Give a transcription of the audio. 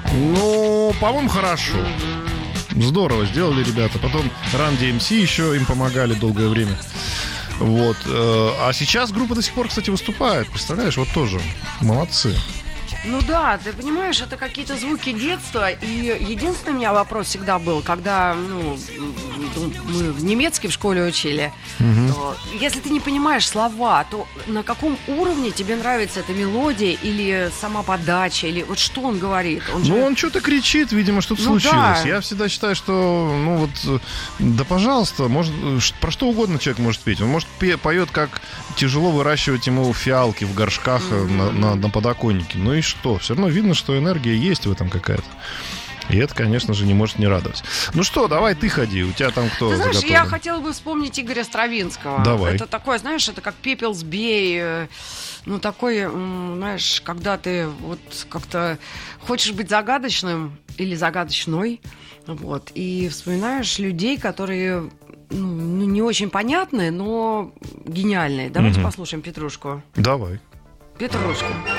Ну, по-моему, хорошо. Здорово сделали ребята. Потом Run DMC еще им помогали долгое время. Вот. А сейчас группа до сих пор, кстати, выступает. Представляешь, вот тоже. Молодцы. Ну да, ты понимаешь, это какие-то звуки детства. И единственный у меня вопрос всегда был, когда мы в немецкий в школе учили, то, если ты не понимаешь слова, то на каком уровне тебе нравится эта мелодия или сама подача, или вот что он говорит? Он что-то кричит, видимо, что-то случилось. Да. Я всегда считаю, что, да, пожалуйста, может, про что угодно человек может петь. Он, может, поет, как тяжело выращивать ему фиалки в горшках на подоконнике. Ну и что? Все равно видно, что энергия есть в этом какая-то. И это, конечно же, не может не радовать. Ну что, давай ты ходи. У тебя там кто? Ты знаешь, заготовлен? я хотела бы вспомнить Игоря Стравинского. Давай. Это такое, знаешь, это как пепел сбей. Ну, такой, знаешь, когда ты вот как-то хочешь быть загадочным или загадочной, вот, и вспоминаешь людей, которые не очень понятные, но гениальные. Давайте послушаем Петрушку. Давай. Петрушка.